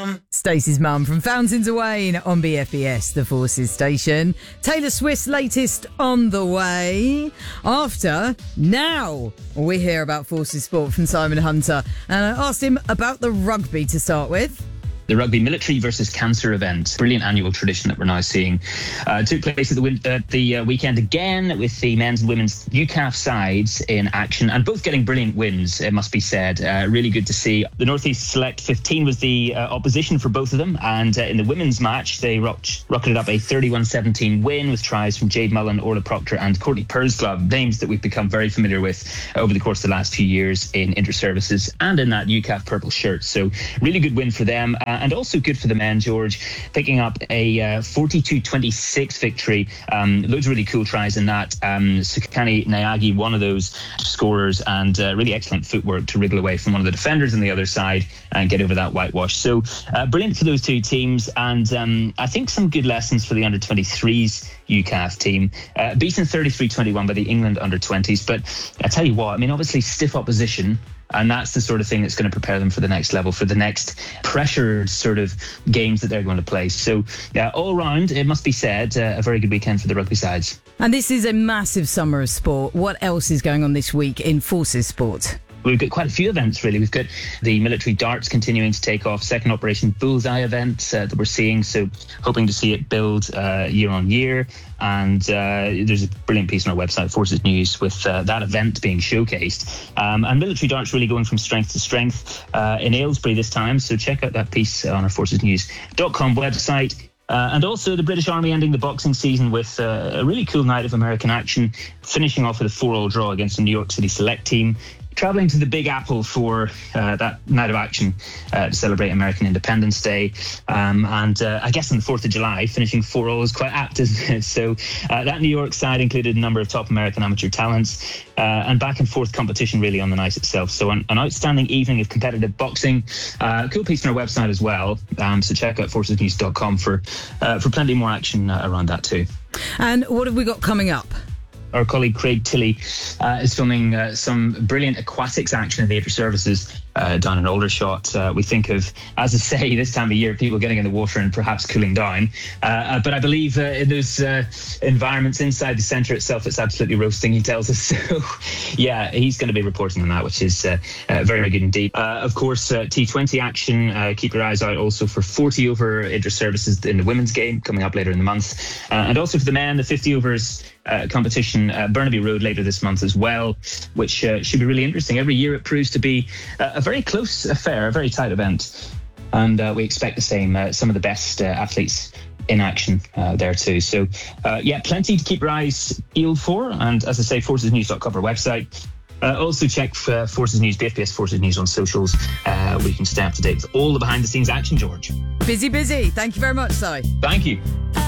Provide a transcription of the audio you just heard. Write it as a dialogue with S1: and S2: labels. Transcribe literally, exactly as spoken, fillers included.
S1: mum. Stacey's mum from Fountains of Wayne on B F E S, the Forces station. Taylor Swift's latest on the way. After, now, we hear about Forces Sport from Simon Hunter. And I asked him about the rugby to start with.
S2: The rugby military versus cancer event, brilliant annual tradition that we're now seeing, uh, took place at the, win- at the uh, weekend again with the men's and women's U C A F sides in action, and both getting brilliant wins, it must be said. Uh, really good to see. The Northeast Select fifteen was the uh, opposition for both of them, and uh, in the women's match, they rocked, rocketed up a thirty-one seventeen win with tries from Jade Mullen, Orla Proctor and Courtney Pursglove, names that we've become very familiar with over the course of the last few years in inter-services and in that U C A F purple shirt. So really good win for them. Uh, And also good for the men, George, picking up a uh, forty-two twenty-six victory. Um, loads of really cool tries in that. Um, Sukani Nyagi, one of those scorers, and uh, really excellent footwork to wriggle away from one of the defenders on the other side and get over that whitewash. So uh, brilliant for those two teams, and um, I think some good lessons for the under twenty-threes U C A F team. Uh, beaten thirty-three twenty-one by the England under twenties. But I tell you what, I mean, obviously stiff opposition. And that's the sort of thing that's going to prepare them for the next level, for the next pressured sort of games that they're going to play. So, yeah, all round, it must be said, uh, a very good weekend for the rugby sides.
S1: And this is a massive summer of sport. What else is going on this week in Forces Sport?
S2: We've got quite a few events, really. We've got the military darts continuing to take off, second Operation Bullseye event uh, that we're seeing, so hoping to see it build uh, year on year. And uh, there's a brilliant piece on our website, Forces News, with uh, that event being showcased. Um, and military darts really going from strength to strength uh, in Aylesbury this time, so check out that piece on our forces news dot com website. Uh, and also the British Army ending the boxing season with uh, a really cool night of American action, finishing off with a four-all draw against the New York City Select team. Travelling to the Big Apple for uh, that night of action uh, to celebrate American Independence Day. Um, and uh, I guess on the fourth of July, finishing four all is quite apt, isn't it? So uh, that New York side included a number of top American amateur talents uh, and back and forth competition really on the night itself. So an, an outstanding evening of competitive boxing. Uh, cool piece on our website as well. Um, so check out forces news dot com for, uh, for plenty more action uh, around that too.
S1: And what have we got coming up?
S2: Our colleague Craig Tilley uh, is filming uh, some brilliant aquatics action in the inter-services uh, down in Aldershot. Uh, we think of, as I say, this time of year, people getting in the water and perhaps cooling down. Uh, uh, but I believe uh, in those uh, environments inside the centre itself, it's absolutely roasting, he tells us. So, yeah, he's going to be reporting on that, which is uh, uh, very, very good indeed. Uh, of course, uh, T twenty action. Uh, keep your eyes out also for forty over inter-services in the women's game coming up later in the month. Uh, and also for the men, the fifty overs Uh, competition, uh, Burnaby Road later this month as well, which uh, should be really interesting. Every year it proves to be uh, a very close affair, a very tight event, and uh, we expect the same. Uh, some of the best uh, athletes in action uh, there too. So uh, yeah, plenty to keep your eyes peeled for, and as I say, forces news dot com our website. Uh, also check uh, Forces News, B F P S Forces News on socials, uh, where you can stay up to date with all the behind the scenes action, George.
S1: Busy, busy. Thank you very much, Si.
S2: Thank you.